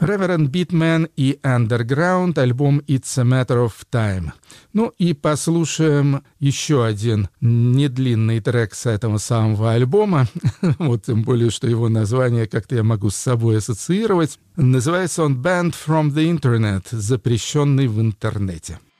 Reverend Beatman и Underground, альбом It's a Matter of Time. Ну и послушаем еще один недлинный трек с этого самого альбома. Вот тем более, что его название как-то я могу с собой ассоциировать. Называется он Banned from the Internet, запрещенный в интернете.